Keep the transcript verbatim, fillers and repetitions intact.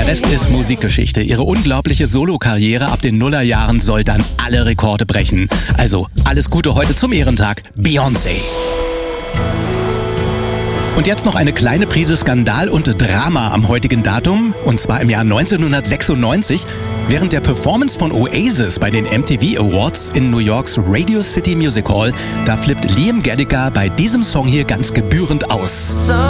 Der Rest ist Musikgeschichte. Ihre unglaubliche Solokarriere ab den Nullerjahren soll dann alle Rekorde brechen. Also alles Gute heute zum Ehrentag, Beyoncé. Und jetzt noch eine kleine Prise Skandal und Drama am heutigen Datum, und zwar im Jahr neunzehnhundertsechsundneunzig. Während der Performance von Oasis bei den M T V Awards in New Yorks Radio City Music Hall, da flippt Liam Gallagher bei diesem Song hier ganz gebührend aus.